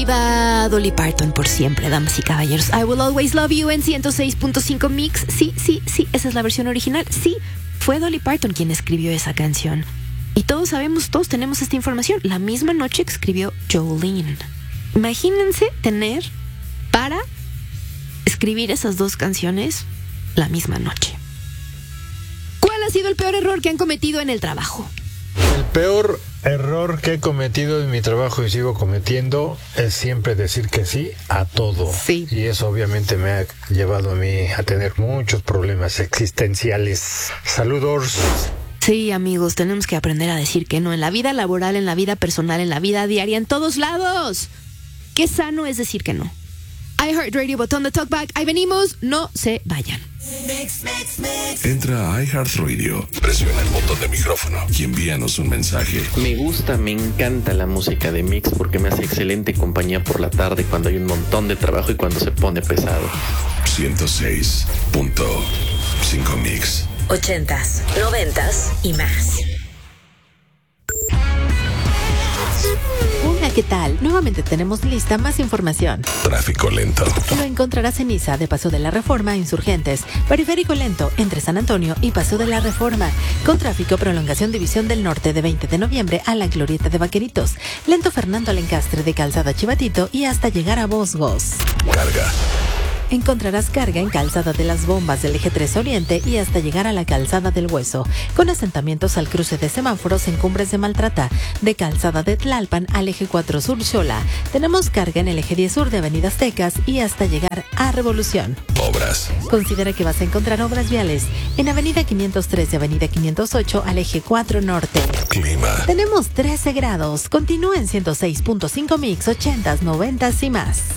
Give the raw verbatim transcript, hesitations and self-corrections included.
Viva Dolly Parton por siempre, damas y caballeros. I Will Always Love You en ciento seis punto cinco Mix. Sí, sí, sí, esa es la versión original. Sí, fue Dolly Parton quien escribió esa canción. Y todos sabemos, todos tenemos esta información. La misma noche que escribió Jolene. Imagínense tener para escribir esas dos canciones la misma noche. ¿Cuál ha sido el peor error que han cometido en el trabajo? El peor error que he cometido en mi trabajo y sigo cometiendo es siempre decir que sí a todo. Sí. Y eso obviamente me ha llevado a mí a tener muchos problemas existenciales. Saludos. Sí, amigos, tenemos que aprender a decir que no en la vida laboral, en la vida personal, en la vida diaria, en todos lados. Qué sano es decir que no. iHeartRadio, botón de talkback. Ahí venimos, no se vayan. Entra a iHeartRadio, presiona el botón de micrófono y envíanos un mensaje. Me gusta, me encanta la música de Mix porque me hace excelente compañía por la tarde cuando hay un montón de trabajo y cuando se pone pesado. ciento seis punto cinco Mix. Ochentas, noventas y más. Hola, ¿qué tal? Nuevamente tenemos lista más información. Tráfico lento. Lo encontrarás en Iza de Paso de la Reforma, Insurgentes. Periférico lento entre San Antonio y Paso de la Reforma. Con tráfico, prolongación División del Norte de veinte de noviembre a la Glorieta de Vaqueritos. Lento Fernando Alencastre de Calzada Chivatito y hasta llegar a Bosgos. Carga. Encontrarás carga en Calzada de las Bombas del Eje tres Oriente y hasta llegar a la Calzada del Hueso, con asentamientos al cruce de semáforos en Cumbres de Maltrata, de Calzada de Tlalpan al Eje cuatro Sur Xola. Tenemos carga en el Eje diez Sur de Avenida Aztecas y hasta llegar a Revolución. Obras. Considera que vas a encontrar obras viales en Avenida quinientos tres de Avenida quinientos ocho al Eje cuatro Norte. Clima. Tenemos trece grados. Continúa en ciento seis punto cinco Mix, ochentas, noventas y más.